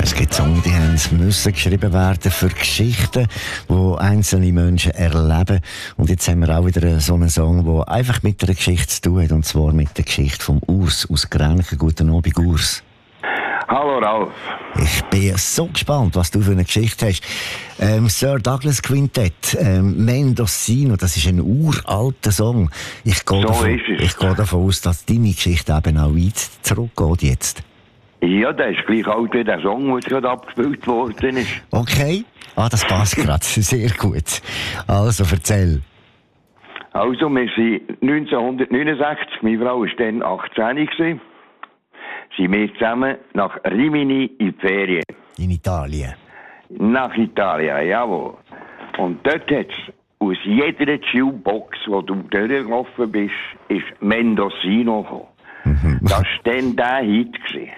Es gibt Songs, die müssen geschrieben werden für Geschichten, die einzelne Menschen erleben. Und jetzt haben wir auch wieder so einen Song, der einfach mit einer Geschichte zu tun hat, und zwar mit der Geschichte vom Urs aus Grenchen. Guten Abend, Urs. Hallo Ralf. Ich bin so gespannt, was du für eine Geschichte hast. Sir Douglas Quintett, Mendocino, das ist ein uralter Song. Ich gehe davon aus, dass deine Geschichte eben auch weit zurückgeht jetzt. Ja, der ist gleich alt wie der Song, der gerade abgespielt worden ist. Okay, das passt gerade. Sehr gut. Also, erzähl. Also, wir sind 1969, meine Frau war dann 18, sind wir zusammen nach Rimini in die Ferien. In Italien? Nach Italien, jawohl. Und dort hat es aus jeder Jukebox, wo du durchgelaufen bist, ist Mendocino gekommen. Das war dann der Hit.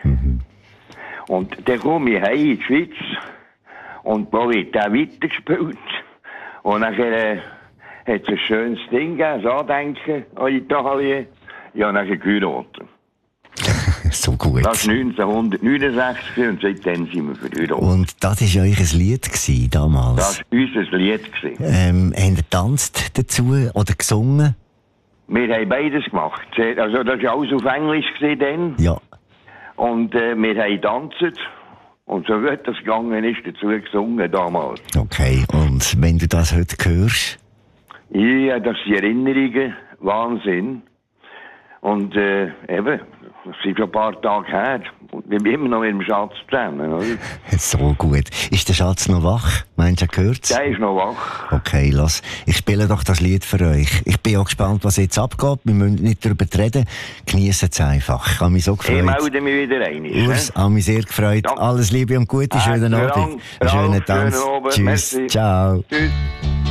Und dann komme ich heim in die Schweiz und da wird der weitergespielt. Und dann hat es ein schönes Ding gegeben, das Andenken an Italien. Ja, dann geheiratet. So gut. Das war 1969 und seitdem sind wir verheiratet. Und das war euch ein Lied damals? Das war unser Lied. Habt ihr getanzt dazu oder gesungen? Wir haben beides gemacht. Also das war alles auf Englisch dann. Ja. Und wir haben getanzt. Und so gut das gegangen ist, dazu gesungen damals. Okay, und wenn du das heute hörst? Ja, das sind Erinnerungen. Wahnsinn. Und eben, das sind schon ein paar Tage her. Und wir sind immer noch mit dem Schatz zusammen, oder? So gut. Ist der Schatz noch wach? Meinst du, er hört's? Der ist noch wach. Okay, lass. Ich spiele doch das Lied für euch. Ich bin auch gespannt, was jetzt abgeht. Wir müssen nicht darüber reden. Geniessen es einfach. Ich habe mich so gefreut. Ich melde mich wieder rein. Urs, habe mich sehr gefreut. Ja. Alles Liebe und Gute. Schönen Abend. Schönen Tanz. Tschüss. Merci. Ciao. Tschüss.